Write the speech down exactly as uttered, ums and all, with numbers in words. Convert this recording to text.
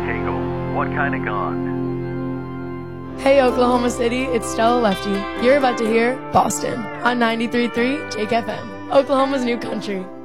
Hagel, what kind of gun? Hey Oklahoma City, it's Stella Lefty. You're about to hear Boston on ninety-three point three Jake F M, Oklahoma's new country.